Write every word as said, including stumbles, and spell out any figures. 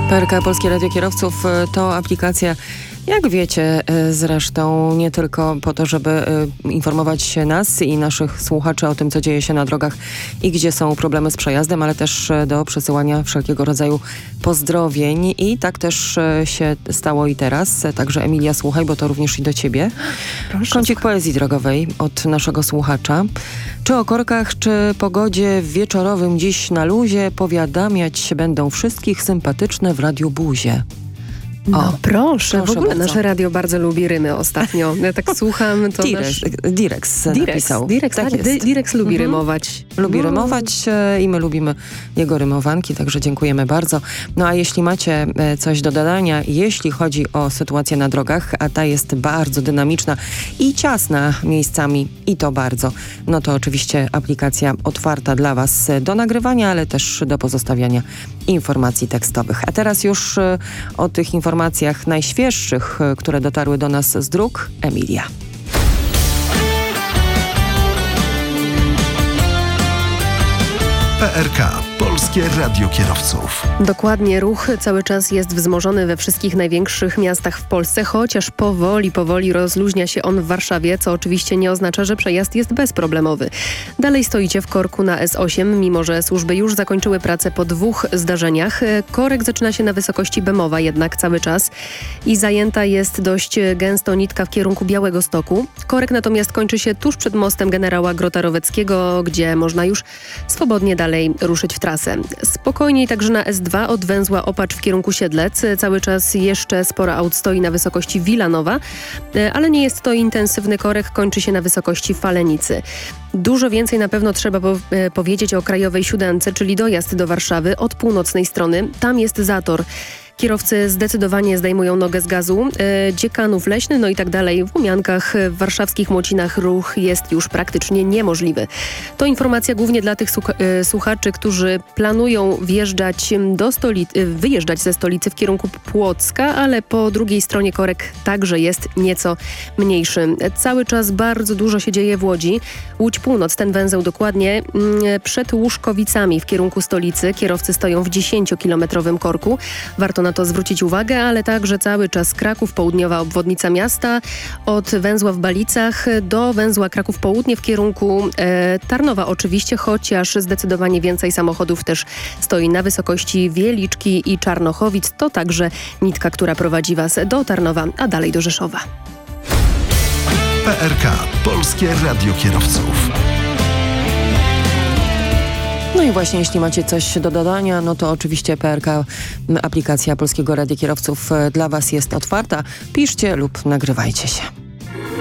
P R K Polskie Radio Kierowców to aplikacja, jak wiecie, zresztą nie tylko po to, żeby informować nas i naszych słuchaczy o tym, co dzieje się na drogach i gdzie są problemy z przejazdem, ale też do przesyłania wszelkiego rodzaju pozdrowień. I tak też się stało i teraz. Także Emilia, słuchaj, bo to również i do ciebie. Proszę, Kącik poezji drogowej od naszego słuchacza. Czy o korkach, czy pogodzie w wieczorowym dziś na luzie powiadamiać się będą wszystkich sympatyczne w Radiu Buzie. No O, proszę, proszę w ogóle bardzo. nasze radio bardzo lubi rymy ostatnio. Ja tak słucham, to Direx, nasz... Direx Direx, napisał. Direx, tak, tak Di- jest. Direx lubi Mhm. rymować. Lubi No. rymować e, i my lubimy jego rymowanki, także dziękujemy bardzo. No a jeśli macie e, coś do dodania, jeśli chodzi o sytuację na drogach, a ta jest bardzo dynamiczna i ciasna miejscami, i to bardzo, no to oczywiście aplikacja otwarta dla was do nagrywania, ale też do pozostawiania informacji tekstowych. A teraz już e, o tych informacjach najświeższych, e, które dotarły do nas z dróg, Emilia. P R K. Polskie Radio Kierowców. Dokładnie, ruch cały czas jest wzmożony we wszystkich największych miastach w Polsce, chociaż powoli, powoli rozluźnia się on w Warszawie, co oczywiście nie oznacza, że przejazd jest bezproblemowy. Dalej stoicie w korku na S osiem, mimo że służby już zakończyły pracę po dwóch zdarzeniach. Korek zaczyna się na wysokości Bemowa jednak cały czas i zajęta jest dość gęsto nitka w kierunku Białegostoku. Korek natomiast kończy się tuż przed mostem generała Grota-Roweckiego, gdzie można już swobodnie dalej ruszyć w trasę. Spokojniej także na S dwa od węzła Opacz w kierunku Siedlec. Cały czas jeszcze sporo aut stoi na wysokości Wilanowa, ale nie jest to intensywny korek, kończy się na wysokości Falenicy. Dużo więcej na pewno trzeba po- powiedzieć o Krajowej Siódemce, czyli dojazd do Warszawy od północnej strony. Tam jest zator. Kierowcy zdecydowanie zdejmują nogę z gazu. E, Dziekanów Leśny, no i tak dalej. W Łomiankach, w warszawskich Młocinach ruch jest już praktycznie niemożliwy. To informacja głównie dla tych słucha- e, słuchaczy, którzy planują wjeżdżać do stolicy, wyjeżdżać ze stolicy w kierunku Płocka, ale po drugiej stronie korek także jest nieco mniejszy. Cały czas bardzo dużo się dzieje w Łodzi. Łódź Północ, ten węzeł dokładnie, mm, przed Łuszkowicami w kierunku stolicy. Kierowcy stoją w dziesięciokilometrowym korku. Warto na to zwrócić uwagę, ale także cały czas Kraków, południowa obwodnica miasta, od węzła w Balicach do węzła Kraków Południe w kierunku e, Tarnowa oczywiście, chociaż zdecydowanie więcej samochodów też stoi na wysokości Wieliczki i Czarnochowic. To także nitka, która prowadzi was do Tarnowa, a dalej do Rzeszowa. P R K. Polskie Radio Kierowców. No i właśnie, jeśli macie coś do dodania, no to oczywiście P R K, aplikacja Polskiego Radia Kierowców dla was jest otwarta. Piszcie lub nagrywajcie się.